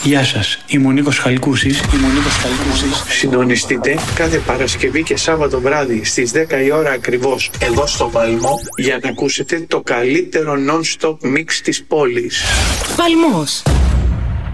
Γεια σας, είμαι ο Νίκος Χαλκούσης. Συντονιστείτε κάθε Παρασκευή και Σάββατο βράδυ στις 10 η ώρα ακριβώς εδώ στο Παλμό για να ακούσετε το καλύτερο non-stop mix της πόλης. Παλμός.